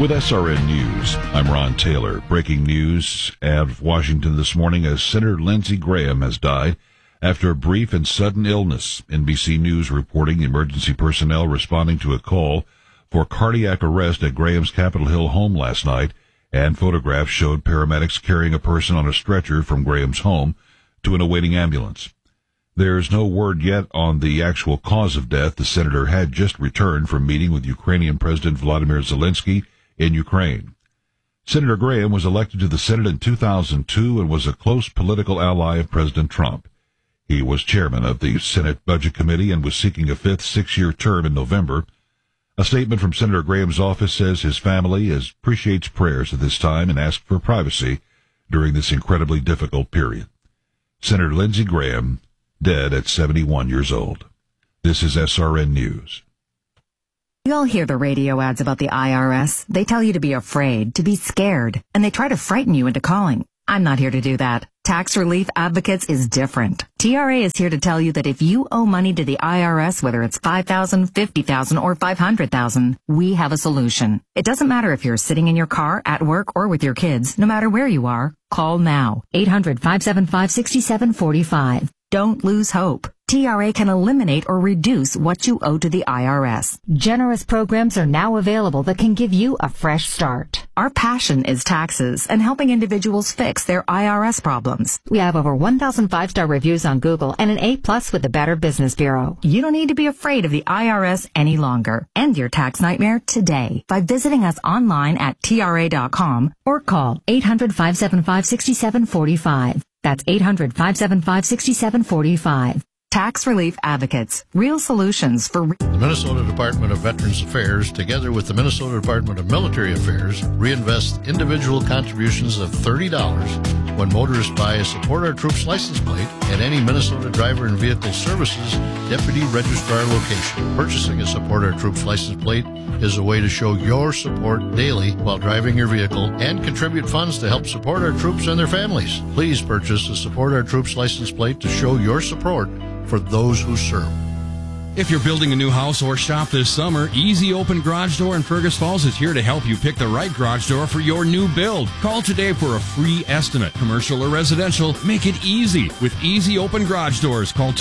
With SRN News, I'm Ron Taylor. Breaking news out of Washington this morning as Senator Lindsey Graham has died after a brief and sudden illness. NBC News reporting emergency personnel responding to a call for cardiac arrest at Graham's Capitol Hill home last night, and photographs showed paramedics carrying a person on a stretcher from Graham's home to an awaiting ambulance. There's no word yet on the actual cause of death. The senator had just returned from meeting with Ukrainian President Vladimir Zelensky in Ukraine. Senator Graham was elected to the Senate in 2002 and was a close political ally of President Trump. He was chairman of the Senate Budget Committee and was seeking a fifth six-year term in November. A statement from Senator Graham's office says his family appreciates prayers at this time and asks for privacy during this incredibly difficult period. Senator Lindsey Graham, dead at 71 years old. This is SRN News. You all hear the radio ads about the IRS. They tell you to be afraid, to be scared, and they try to frighten you into calling. I'm not here to do that. Tax Relief Advocates is different. TRA is here to tell you that if you owe money to the IRS, whether it's $5,000, $50,000, or $500,000, we have a solution. It doesn't matter if you're sitting in your car, at work, or with your kids. No matter where you are, call now. 800-575-6745. Don't lose hope. TRA can eliminate or reduce what you owe to the IRS. Generous programs are now available that can give you a fresh start. Our passion is taxes and helping individuals fix their IRS problems. We have over 1,000 5-star reviews on Google and an A+ with the Better Business Bureau. You don't need to be afraid of the IRS any longer. End your tax nightmare today by visiting us online at TRA.com or call 800-575-6745. That's 800-575-6745. Tax Relief Advocates. Real solutions for... The Minnesota Department of Veterans Affairs, together with the Minnesota Department of Military Affairs, reinvest individual contributions of $30 when motorists buy a Support Our Troops license plate at any Minnesota Driver and Vehicle Services Deputy Registrar location. Purchasing a Support Our Troops license plate is a way to show your support daily while driving your vehicle and contribute funds to help support our troops and their families. Please purchase a Support Our Troops license plate to show your support for those who serve. If you're building a new house or shop this summer, Easy Open Garage Door in Fergus Falls is here to help you pick the right garage door for your new build. Call today for a free estimate. Commercial or residential, make it easy with Easy Open Garage Doors. Call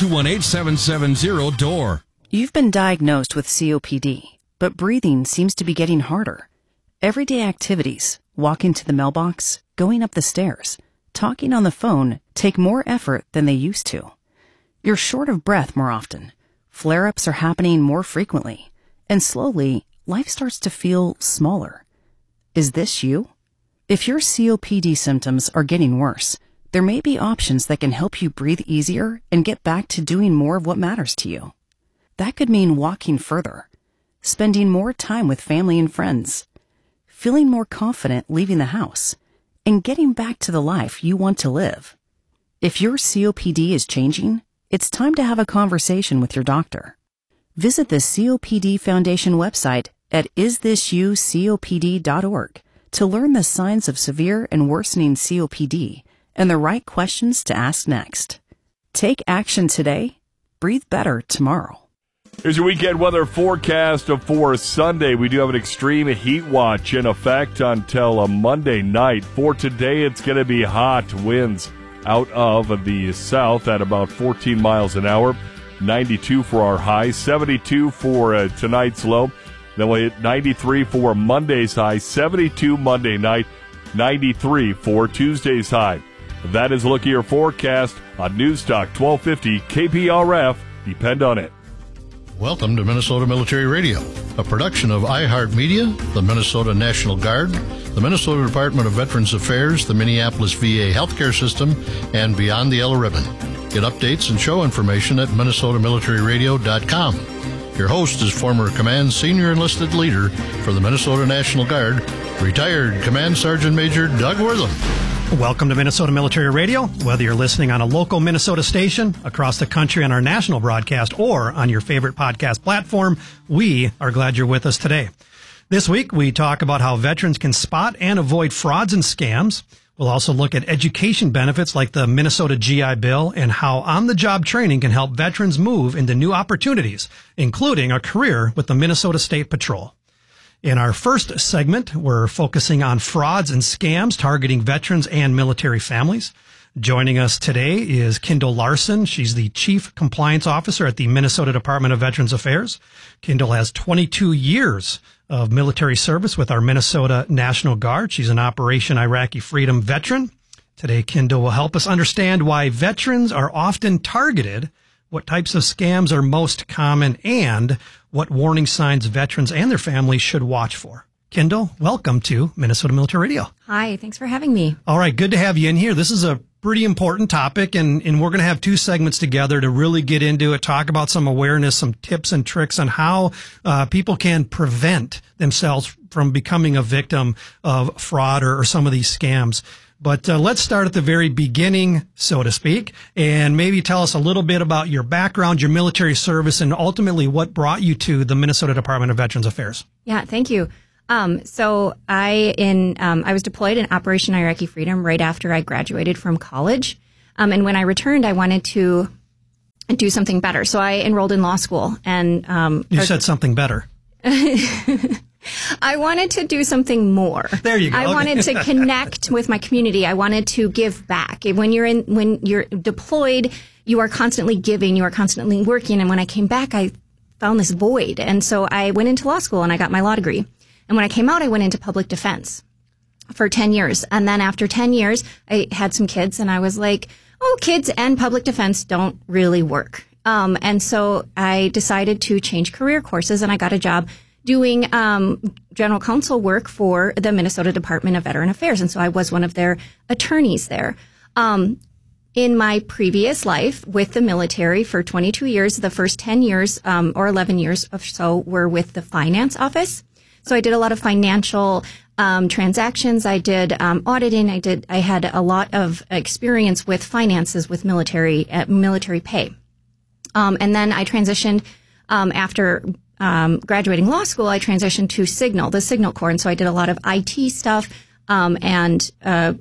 218-770-DOOR. You've been diagnosed with COPD, but breathing seems to be getting harder. Everyday activities, walking to the mailbox, going up the stairs, talking on the phone take more effort than they used to. You're short of breath more often. Flare-ups are happening more frequently. And slowly, life starts to feel smaller. Is this you? If your COPD symptoms are getting worse, there may be options that can help you breathe easier and get back to doing more of what matters to you. That could mean walking further, spending more time with family and friends, feeling more confident leaving the house, and getting back to the life you want to live. If your COPD is changing, it's time to have a conversation with your doctor. Visit the COPD Foundation website at isthisyoucopd.org to learn the signs of severe and worsening COPD and the right questions to ask next. Take action today. Breathe better tomorrow. Here's your weekend weather forecast for Sunday. We do have an extreme heat watch in effect until Monday night. For today, it's going to be hot. Winds out of the south at about 14 miles an hour. 92 for our high, 72 for tonight's low. Then we'll hit 93 for Monday's high, 72 Monday night, 93 for Tuesday's high. That is a look at your forecast on Newstalk 1250 KPRF. Depend on it. Welcome to Minnesota Military Radio, a production of iHeartMedia, the Minnesota National Guard, the Minnesota Department of Veterans Affairs, the Minneapolis VA Healthcare System, and Beyond the Yellow Ribbon. Get updates and show information at MinnesotaMilitaryRadio.com. Your host is former Command Senior Enlisted Leader for the Minnesota National Guard, retired Command Sergeant Major Doug Wortham. Welcome to Minnesota Military Radio. Whether you're listening on a local Minnesota station, across the country on our national broadcast, or on your favorite podcast platform, we are glad you're with us today. This week, we talk about how veterans can spot and avoid frauds and scams. We'll also look at education benefits like the Minnesota GI Bill and how on-the-job training can help veterans move into new opportunities, including a career with the Minnesota State Patrol. In our first segment, we're focusing on frauds and scams targeting veterans and military families. Joining us today is Kendall Larson. She's the Chief Compliance Officer at the Minnesota Department of Veterans Affairs. Kendall has 22 years of military service with our Minnesota National Guard. She's an Operation Iraqi Freedom veteran. Today, Kendall will help us understand why veterans are often targeted, what types of scams are most common, and what warning signs veterans and their families should watch for. Kendall, welcome to Minnesota Military Radio. Hi, thanks for having me. All right, good to have you in here. This is a pretty important topic, and we're going to have two segments together to really get into it, talk about some awareness, some tips and tricks on how people can prevent themselves from becoming a victim of fraud or some of these scams. But let's start at the very beginning, so to speak, and maybe tell us a little bit about your background, your military service, and ultimately what brought you to the Minnesota Department of Veterans Affairs. Yeah, thank you. So I was deployed in Operation Iraqi Freedom right after I graduated from college. And when I returned, I wanted to do something better. So I enrolled in law school and, you said something better. I wanted to do something more. There you go. I wanted to connect with my community. I wanted to give back. When you're deployed, you are constantly giving, you are constantly working. And when I came back, I found this void. And so I went into law school and I got my law degree. And when I came out, I went into public defense for 10 years. And then after 10 years, I had some kids and I was like, oh, kids and public defense don't really work. And so I decided to change career courses and I got a job doing general counsel work for the Minnesota Department of Veteran Affairs. And so I was one of their attorneys there. In my previous life with the military for 22 years, the first 10 years or 11 years or so were with the finance office. So I did a lot of financial transactions. I did auditing. I had a lot of experience with finances with military pay. And then I transitioned after graduating law school. I transitioned to the Signal Corps, and so I did a lot of IT stuff and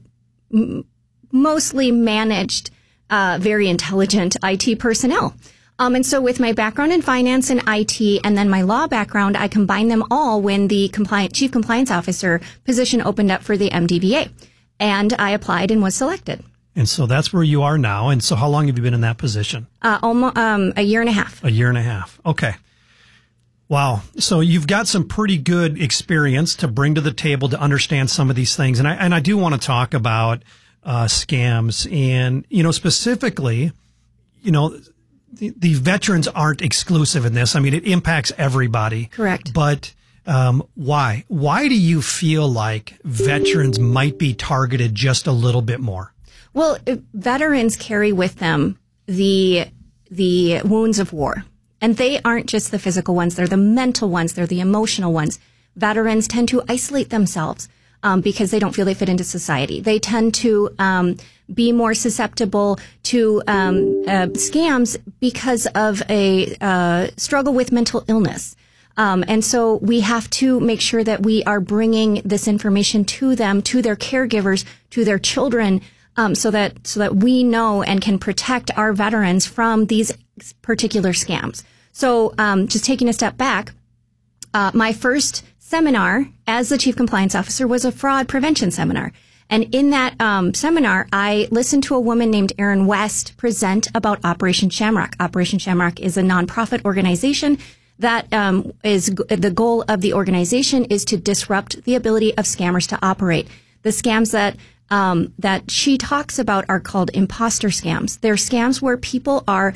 mostly managed very intelligent IT personnel. And so with my background in finance and IT and then my law background, I combined them all when the Chief Compliance Officer position opened up for the MDVA. And I applied and was selected. And so that's where you are now. And so how long have you been in that position? Almost a year and a half. A year and a half. Okay. Wow. So you've got some pretty good experience to bring to the table to understand some of these things. And I do want to talk about scams and, specifically, the veterans aren't exclusive in this. I mean, it impacts everybody. Correct. But why? Why do you feel like veterans might be targeted just a little bit more? Well, veterans carry with them the wounds of war. And they aren't just the physical ones. They're the mental ones. They're the emotional ones. Veterans tend to isolate themselves because they don't feel they fit into society. They tend to be more susceptible to scams because of a struggle with mental illness. And so we have to make sure that we are bringing this information to them, to their caregivers, to their children, so that we know and can protect our veterans from these particular scams. So just taking a step back, my first seminar as the Chief Compliance Officer was a fraud prevention seminar. And in that seminar, I listened to a woman named Erin West present about Operation Shamrock. Operation Shamrock is a nonprofit organization that is the goal of the organization is to disrupt the ability of scammers to operate. The scams that she talks about are called imposter scams. They're scams where people are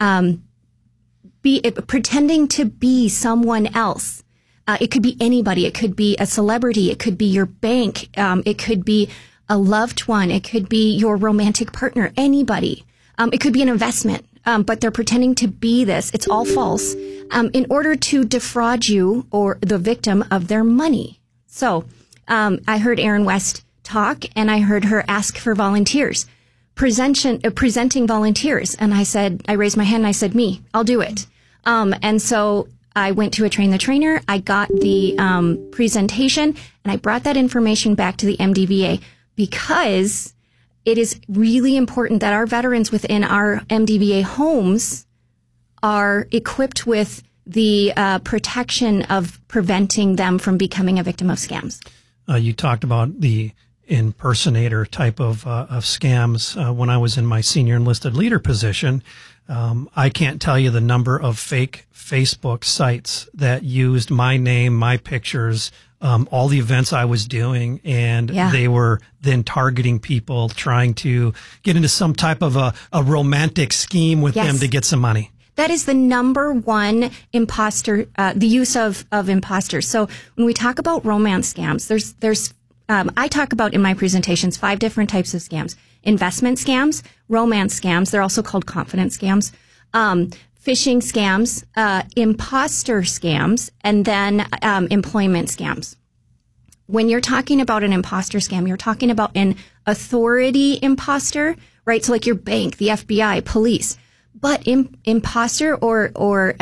pretending to be someone else. It could be anybody. It could be a celebrity. It could be your bank. It could be a loved one. It could be your romantic partner. Anybody. It could be an investment. But they're pretending to be this. It's all false. In order to defraud you or the victim of their money. So I heard Erin West talk, and I heard her ask for volunteers, presenting volunteers. And I raised my hand and I said, me, I'll do it. And so I went to a train the trainer. I got the presentation and I brought that information back to the MDVA because it is really important that our veterans within our MDVA homes are equipped with protection of preventing them from becoming a victim of scams. You talked about the impersonator type of scams. When I was in my senior enlisted leader position, I can't tell you the number of fake Facebook sites that used my name, my pictures, all the events I was doing, and they were then targeting people, trying to get into some type of a romantic scheme with them to get some money. That is the number one imposter, the use of imposters. So when we talk about romance scams, there's I talk about in my presentations 5 different types of scams: investment scams, romance scams. They're also called confidence scams, phishing scams, imposter scams, and then employment scams. When you're talking about an imposter scam, you're talking about an authority imposter, right? So like your bank, the FBI, police. But imposter or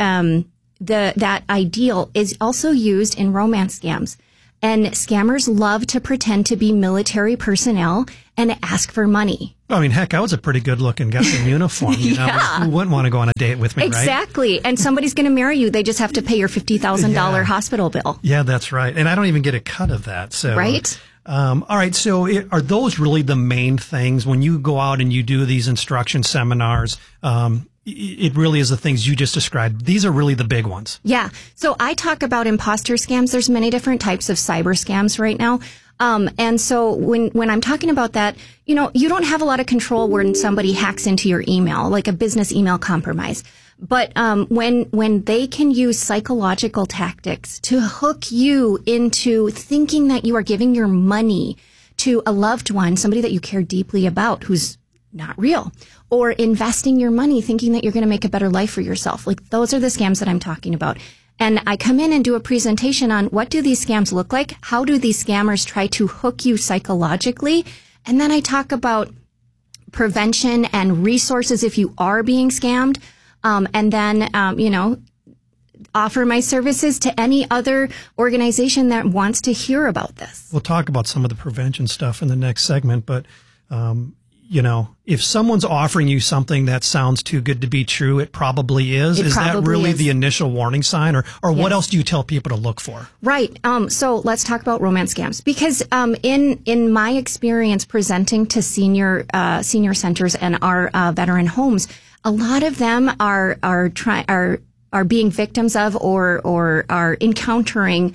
that ideal is also used in romance scams. And scammers love to pretend to be military personnel and ask for money. I mean, heck, I was a pretty good-looking guy in uniform. You know, who wouldn't want to go on a date with me, right? Exactly. And somebody's going to marry you. They just have to pay your $50,000 hospital bill. Yeah, that's right. And I don't even get a cut of that. So, right? All right. So are those really the main things when you go out and you do these instruction seminars? It really is the things you just described. These are really the big ones. Yeah. So I talk about imposter scams. There's many different types of cyber scams right now. And so when I'm talking about that, you know, you don't have a lot of control when somebody hacks into your email, like a business email compromise. But when they can use psychological tactics to hook you into thinking that you are giving your money to a loved one, somebody that you care deeply about who's not real, or investing your money thinking that you're going to make a better life for yourself. Like, those are the scams that I'm talking about. And I come in and do a presentation on what do these scams look like? How do these scammers try to hook you psychologically? And then I talk about prevention and resources if you are being scammed. And then, you know, offer my services to any other organization that wants to hear about this. We'll talk about some of the prevention stuff in the next segment, but, you know, if someone's offering you something that sounds too good to be true, it probably is. Is that really the initial warning sign, or what else do you tell people to look for? Right. So let's talk about romance scams, because in my experience presenting to senior centers and our veteran homes, a lot of them are being victims of or are encountering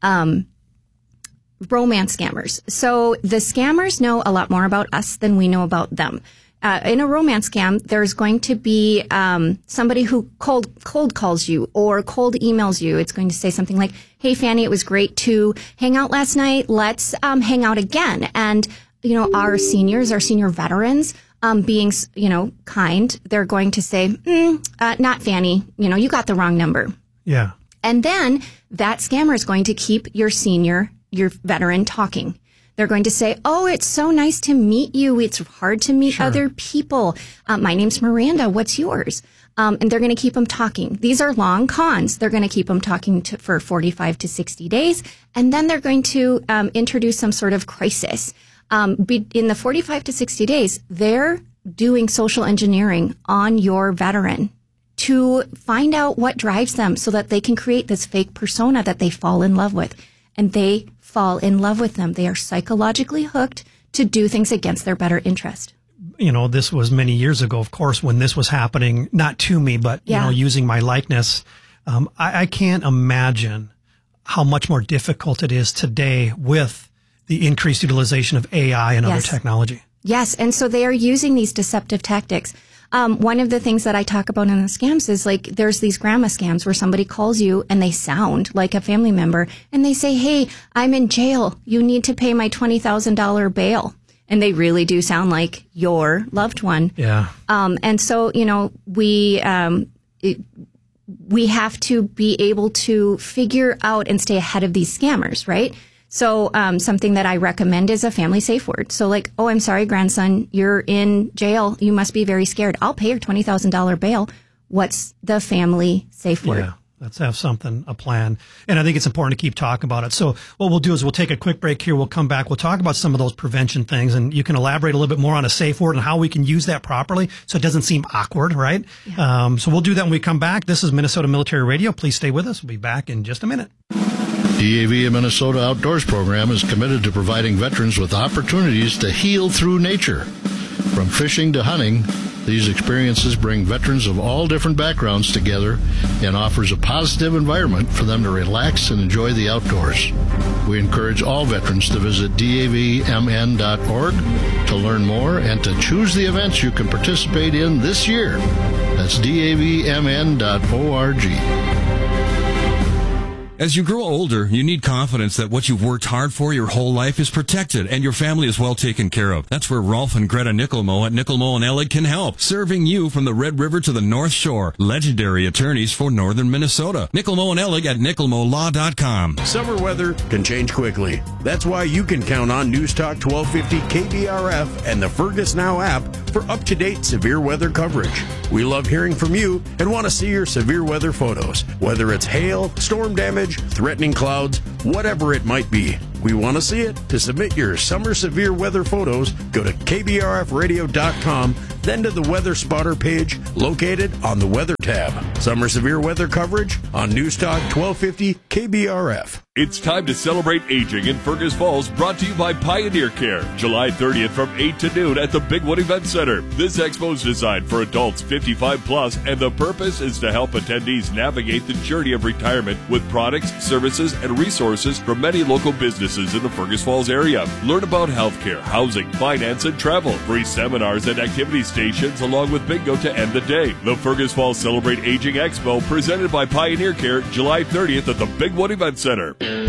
romance scammers. So the scammers know a lot more about us than we know about them. In a romance scam, there's going to be somebody who cold calls you or cold emails you. It's going to say something like, "Hey, Fanny, it was great to hang out last night. Let's hang out again." And, you know, our senior veterans, being, you know, kind, they're going to say, "Not Fanny. You know, you got the wrong number." Yeah. And then that scammer is going to keep your veteran talking. They're going to say, "Oh, it's so nice to meet you. It's hard to meet other people. My name's Miranda. What's yours?" And they're going to keep them talking. These are long cons. They're going to keep them talking for 45 to 60 days. And then they're going to introduce some sort of crisis. In the 45 to 60 days, they're doing social engineering on your veteran to find out what drives them so that they can create this fake persona that they fall in love with. And they fall in love with them. They are psychologically hooked to do things against their better interest. You know, this was many years ago, of course, when this was happening, not to me, but, you know, using my likeness. I can't imagine how much more difficult it is today with the increased utilization of AI and other technology. Yes. And so they are using these deceptive tactics. One of the things that I talk about in the scams is, like, there's these grandma scams where somebody calls you and they sound like a family member and they say, "Hey, I'm in jail. You need to pay my $20,000 bail." And they really do sound like your loved one. Yeah. And so, you know, we have to be able to figure out and stay ahead of these scammers, right? So something that I recommend is a family safe word. So, like, "Oh, I'm sorry, grandson, you're in jail. You must be very scared. I'll pay your $20,000 bail." What's the family safe word? Let's have a plan. And I think it's important to keep talking about it. So what we'll do is we'll take a quick break here. We'll come back. We'll talk about some of those prevention things, and you can elaborate a little bit more on a safe word and how we can use that properly so it doesn't seem awkward, right? Yeah. So we'll do that when we come back. This is Minnesota Military Radio. Please stay with us. We'll be back in just a minute. DAV Minnesota Outdoors Program is committed to providing veterans with opportunities to heal through nature. From fishing to hunting, these experiences bring veterans of all different backgrounds together and offers a positive environment for them to relax and enjoy the outdoors. We encourage all veterans to visit davmn.org to learn more and to choose the events you can participate in this year. That's davmn.org. As you grow older, you need confidence that what you've worked hard for your whole life is protected and your family is well taken care of. That's where Rolf and Greta Nickelmo at Nickelmo & Ellig can help, serving you from the Red River to the North Shore. Legendary attorneys for northern Minnesota. Nickelmo & Ellig at nickelmolaw.com. Summer weather can change quickly. That's why you can count on News Talk 1250 KBRF and the Fergus Now app for up-to-date severe weather coverage. We love hearing from you and want to see your severe weather photos, whether it's hail, storm damage, threatening clouds, whatever it might be. We want to see it. To submit your summer severe weather photos, go to kbrfradio.com, then to the Weather Spotter page located on the Weather tab. Summer severe weather coverage on News Talk 1250 KBRF. It's time to celebrate aging in Fergus Falls, brought to you by Pioneer Care. July 30th from 8 to noon at the Big Wood Event Center. This expo is designed for adults 55 plus, and the purpose is to help attendees navigate the journey of retirement with products, services, and resources from many local businesses in the Fergus Falls area. Learn about healthcare, housing, finance, and travel. Free seminars and activity stations along with bingo to end the day. The Fergus Falls Celebrate Aging Expo presented by Pioneer Care, July 30th at the Big Wood Event Center.